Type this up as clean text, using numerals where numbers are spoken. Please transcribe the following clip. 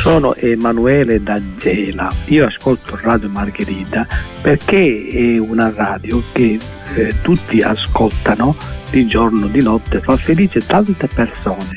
Sono Emanuele da Gela, io ascolto Radio Margherita perché è una radio che tutti ascoltano di giorno, di notte, fa felice tante persone.